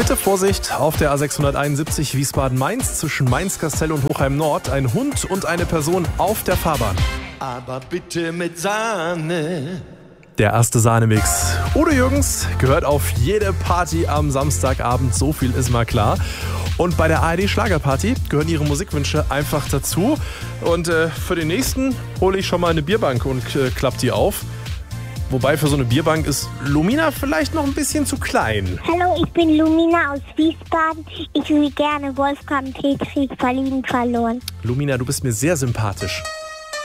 Bitte Vorsicht auf der A671 Wiesbaden-Mainz zwischen Mainz-Kastell und Hochheim-Nord. Ein Hund und eine Person auf der Fahrbahn. Aber bitte mit Sahne. Der erste Sahnemix. Udo Jürgens gehört auf jede Party am Samstagabend, so viel ist mal klar. Und bei der ARD Schlagerparty gehören ihre Musikwünsche einfach dazu. Und für den nächsten hole ich schon mal eine Bierbank und klapp die auf. Wobei für so eine Bierbank ist Lumina vielleicht noch ein bisschen zu klein. Hallo, ich bin Lumina aus Wiesbaden. Ich will gerne Wolfgang Petri, verlieben verloren. Lumina, du bist mir sehr sympathisch.